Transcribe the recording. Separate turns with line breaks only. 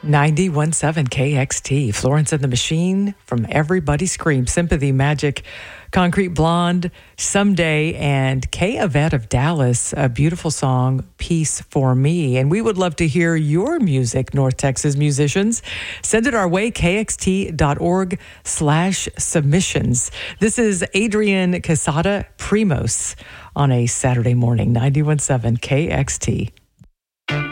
91.7 KXT, Florence and the Machine, From Everybody Scream, Sympathy, Magic, Concrete Blonde, Someday, and Kay Yvette of Dallas, a beautiful song, Peace for Me. And we would love to hear your music, North Texas musicians. Send it our way, kxt.org/submissions. This is Adrian Casada Primos on a Saturday morning, 91.7 KXT.